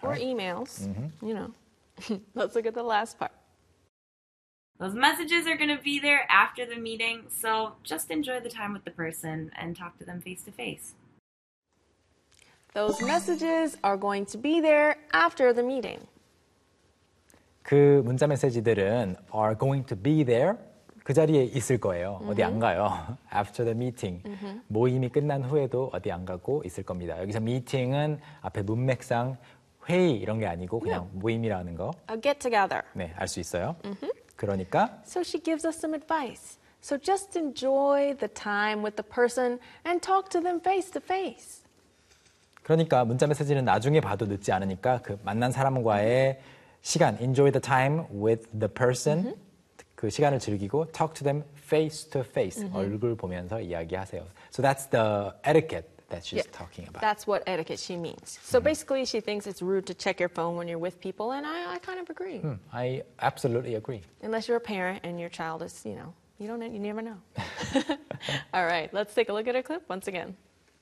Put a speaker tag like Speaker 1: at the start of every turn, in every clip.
Speaker 1: Or emails, you know. Let's look at the last part.
Speaker 2: Those messages are going to be there after the meeting, so just enjoy the time with the person and talk to them face to face.
Speaker 1: Those messages are going to be there after the meeting.
Speaker 3: 그 문자 메시지들은 are going to be there. 그 자리에 있을 거예요. 어디 안 가요. After the meeting. 모임이 끝난 후에도 어디 안 가고 있을 겁니다. 여기서 meeting은 앞에 문맥상 회의 이런 게 아니고 그냥 모임이라는 거.
Speaker 1: A get together.
Speaker 3: 네, 알 수 있어요. 그러니까
Speaker 1: So she gives us some advice. So just enjoy the time with the person and talk to them face to face.
Speaker 3: 그러니까 문자 메시지는 나중에 봐도 늦지 않으니까 그 만난 사람과의 시간, enjoy the time with the person. 그 시간을 즐기고 talk to them face to face. 얼굴 보면서 이야기하세요. So that's the etiquette that she's talking about.
Speaker 1: That's what etiquette she means. So basically she thinks it's rude to check your phone when you're with people, and I kind of agree.
Speaker 3: I absolutely agree.
Speaker 1: Unless you're a parent and your child is, you know, you never know. All right, let's take a look at our clip once again.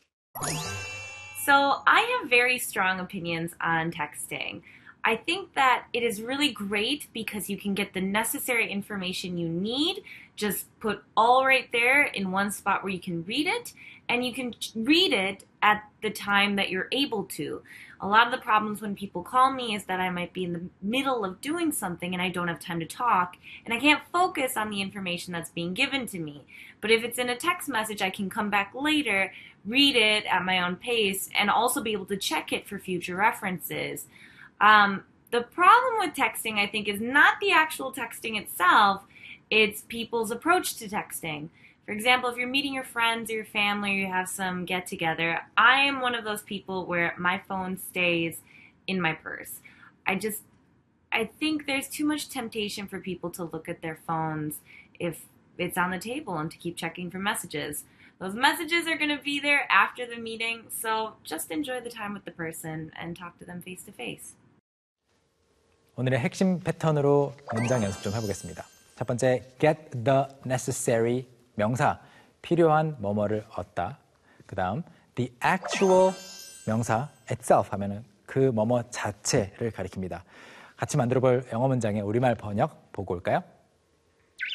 Speaker 2: So I have very strong opinions on texting. I think that it is really great because you can get the necessary information you need, just put all right there in one spot where you can read it, and you can read it at the time that you're able to. A lot of the problems when people call me is that I might be in the middle of doing something and I don't have time to talk, and I can't focus on the information that's being given to me. But if it's in a text message, I can come back later, read it at my own pace, and also be able to check it for future references. The problem with texting, I think, is not the actual texting itself, it's people's approach to texting. For example, if you're meeting your friends or your family or you have some get-together, I am one of those people where my phone stays in my purse. I think there's too much temptation for people to look at their phones if it's on the table and to keep checking for messages. Those messages are going to be there after the meeting, so just enjoy the time with the person and talk to them face to face.
Speaker 3: 오늘의 핵심 패턴으로 문장 연습 좀 해보겠습니다. 첫 번째, get the necessary 명사, 필요한 뭐뭐를 얻다. 그 다음, the actual 명사 itself 하면은 그 뭐뭐 자체를 가리킵니다. 같이 만들어 볼 영어 문장의 우리말 번역 보고 올까요?